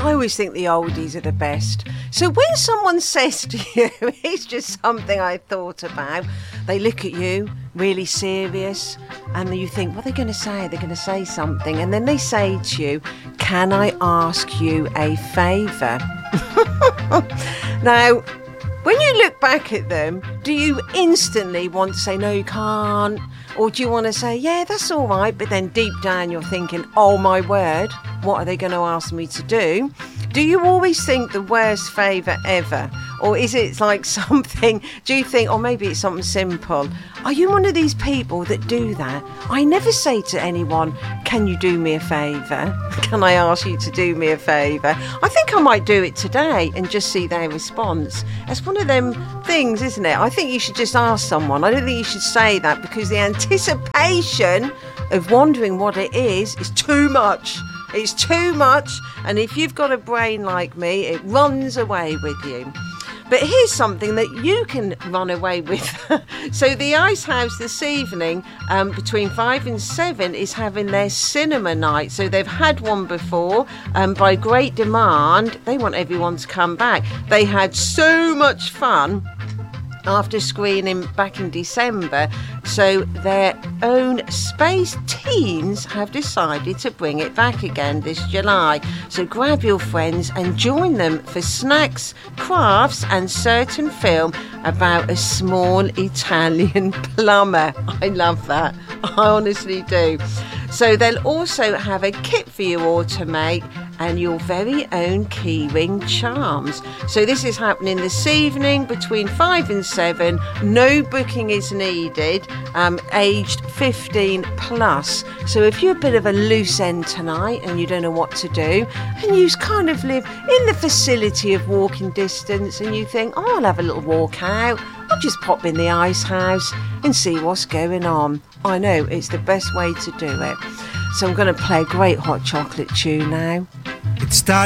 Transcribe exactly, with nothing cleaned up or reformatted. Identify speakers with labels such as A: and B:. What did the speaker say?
A: I always think the oldies are the best. So when someone says to you, it's just something I thought about, they look at you really serious and you think, what are they going to say? They're going to say something. And then they say to you, can I ask you a favour? Now, when you look back at them, do you instantly want to say, no, you can't? Or do you want to say, yeah, that's all right, but then deep down you're thinking, oh my word, what are they going to ask me to do? Do you always think the worst favour ever? Or is it like something, do you think, or maybe it's something simple? Are you one of these people that do that? I never say to anyone, can you do me a favour? Can I ask you to do me a favour? I think I might do it today and just see their response. It's one of them things, isn't it? I think you should just ask someone. I don't think you should say that because the anticipation of wondering what it is is too much. It's too much, and if you've got a brain like me, it runs away with you. But here's something that you can run away with. So the Ice House this evening, um, between five and seven, is having their cinema night. So they've had one before, and by great demand, they want everyone to come back. They had so much fun after screening back in December, so their own Space Teens have decided to bring it back again this July. So grab your friends and join them for snacks, crafts and certain film about a small Italian plumber. I love that. I honestly do. So they'll also have a kit for you all to make and your very own keyring charms. So this is happening this evening between five and seven. No booking is needed, um, aged fifteen plus. So if you're a bit of a loose end tonight and you don't know what to do, and you kind of live in the facility of walking distance and you think, oh, I'll have a little walk out, I'll just pop in the Ice House and see what's going on. I know, it's the best way to do it. So I'm going to play a great hot chocolate tune now.
B: It started